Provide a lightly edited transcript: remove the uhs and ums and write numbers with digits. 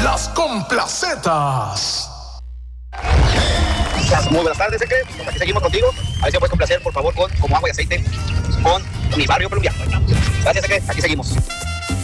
Las Complacetas. Muy buenas tardes, Secret. Pues aquí seguimos contigo. A ver si me puedes complacer, por favor, con Como Agua y Aceite, con Mi Barrio Colombiano. Gracias, Secret. Aquí seguimos.